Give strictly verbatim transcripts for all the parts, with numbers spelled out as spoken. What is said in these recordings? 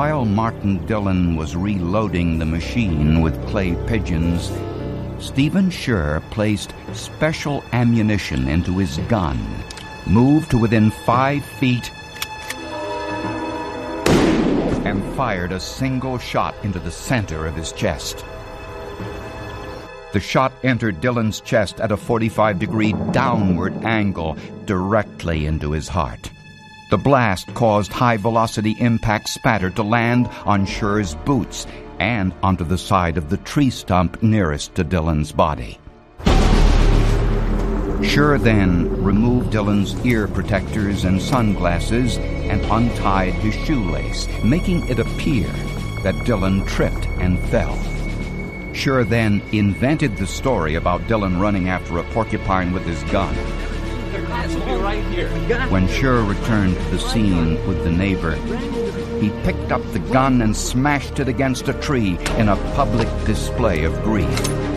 While Martin Dillon was reloading the machine with clay pigeons, Stephen Scher placed special ammunition into his gun, moved to within five feet, and fired a single shot into the center of his chest. The shot entered Dillon's chest at a forty-five degree downward angle directly into his heart. The blast caused high-velocity impact spatter to land on Scher's boots and onto the side of the tree stump nearest to Dillon's body. Scher then removed Dillon's ear protectors and sunglasses and untied his shoelace, making it appear that Dillon tripped and fell. Scher then invented the story about Dillon running after a porcupine with his gun. When Scher returned to the scene with the neighbor, he picked up the gun and smashed it against a tree in a public display of grief.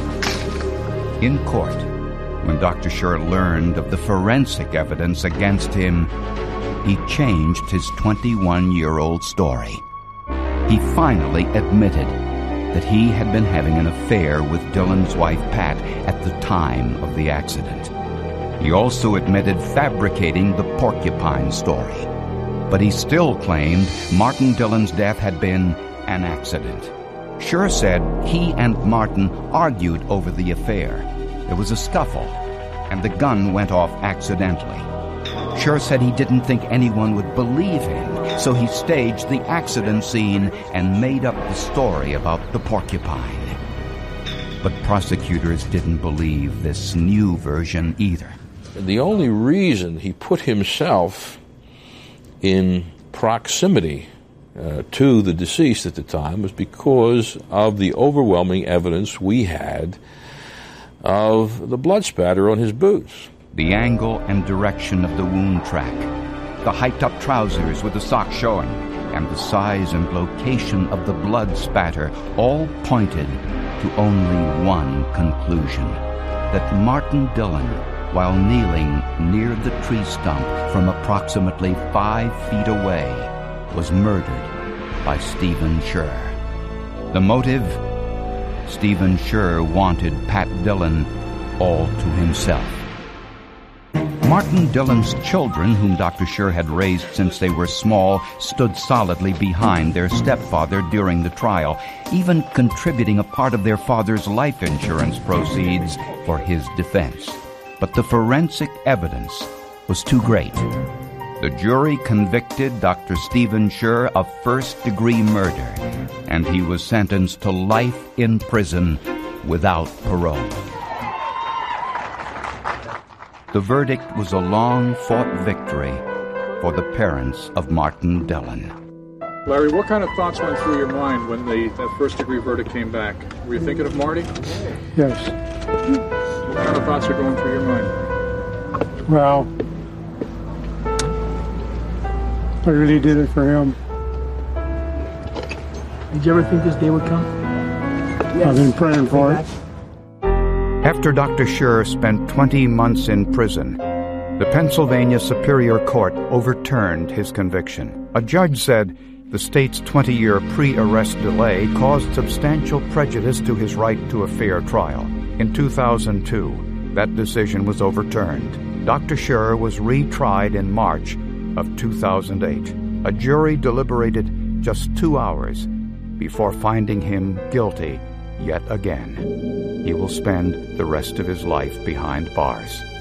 In court, when Doctor Scher learned of the forensic evidence against him, he changed his twenty-one-year-old story. He finally admitted that he had been having an affair with Dillon's wife, Pat, at the time of the accident. He also admitted fabricating the porcupine story. But he still claimed Martin Dillon's death had been an accident. Scher said he and Martin argued over the affair. There was a scuffle, and the gun went off accidentally. Scher said he didn't think anyone would believe him, so he staged the accident scene and made up the story about the porcupine. But prosecutors didn't believe this new version either. The only reason he put himself in proximity uh, to the deceased at the time was because of the overwhelming evidence we had of the blood spatter on his boots. The angle and direction of the wound track, the hiked-up trousers with the socks showing, and the size and location of the blood spatter all pointed to only one conclusion: that Martin Dillon, while kneeling near the tree stump from approximately five feet away, was murdered by Stephen Scher. The motive? Stephen Scher wanted Pat Dillon all to himself. Martin Dillon's children, whom Doctor Scher had raised since they were small, stood solidly behind their stepfather during the trial, even contributing a part of their father's life insurance proceeds for his defense. But the forensic evidence was too great. The jury convicted Doctor Stephen Scher of first-degree murder, and he was sentenced to life in prison without parole. The verdict was a long-fought victory for the parents of Martin Dillon. Larry, what kind of thoughts went through your mind when the that first-degree verdict came back? Were you thinking of Marty? Yes. What kind of thoughts are going through your mind? Well, I really did it for him. Did you ever think this day would come? Yes. I've been praying for it. After Doctor Scher spent twenty months in prison, the Pennsylvania Superior Court overturned his conviction. A judge said the state's twenty-year pre-arrest delay caused substantial prejudice to his right to a fair trial. In two thousand two, that decision was overturned. Doctor Scher was retried in March of two thousand eight. A jury deliberated just two hours before finding him guilty yet again. He will spend the rest of his life behind bars.